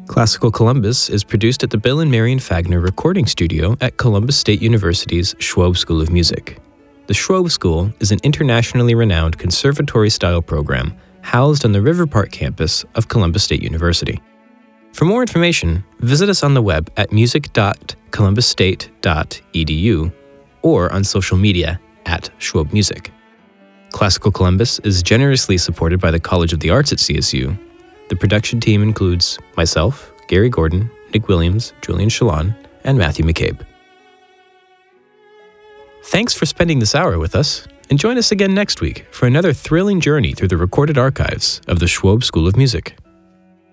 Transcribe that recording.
Classical Columbus is produced at the Bill and Marion Fagner Recording Studio at Columbus State University's Schwob School of Music. The Schwob School is an internationally renowned conservatory-style program housed on the River Park campus of Columbus State University. For more information, visit us on the web at music.columbusstate.edu or on social media at Schwob Music. Classical Columbus is generously supported by the College of the Arts at CSU. The production team includes myself, Gary Gordon, Nick Williams, Julian Shalon, and Matthew McCabe. Thanks for spending this hour with us, and join us again next week for another thrilling journey through the recorded archives of the Schwob School of Music.